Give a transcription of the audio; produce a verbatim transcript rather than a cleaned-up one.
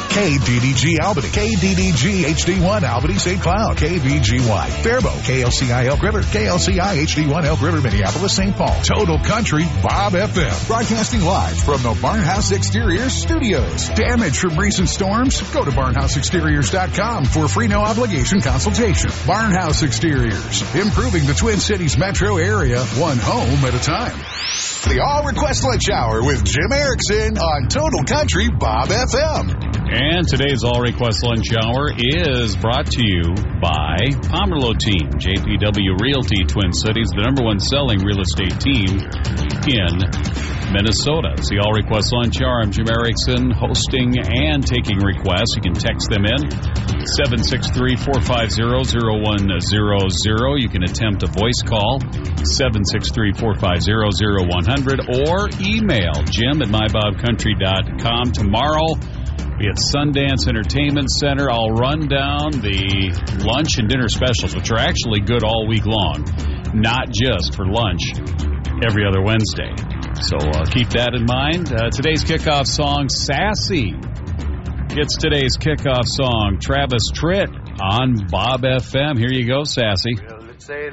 K D D G Albany, K D D G H D one Albany Saint Cloud, K V G Y Faribault, K L C I Elk River, K L C I H D one Elk River, Minneapolis, Saint Paul. Total Country Bob F M. Broadcasting live from the Barnhouse Exteriors studios. Damage from recent storms? Go to barnhouse exteriors dot com for free no obligation consultation. Barnhouse Exteriors, improving the Twin Cities metro area one home at a time. The All Request Lunch Hour with Jim Erickson on Total Country Bob F M. And today's All Request Lunch Hour is brought to you by Pomerleau Team, J P W Realty Twin Cities, the number one selling real estate team in Minnesota. It's the All Request Lunch Hour. I'm Jim Erickson, hosting and taking requests. You can text them in, seven six three, four five zero, zero one zero zero. You can attempt a voice call, seven six three, four five zero, zero one zero zero, or email jim at my bob country dot com. Tomorrow, we at Sundance Entertainment Center. I'll run down the lunch and dinner specials, which are actually good all week long, not just for lunch every other Wednesday. So uh, keep that in mind. Uh, today's kickoff song, Sassy. It's today's kickoff song, Travis Tritt on Bob F M. Here you go, Sassy.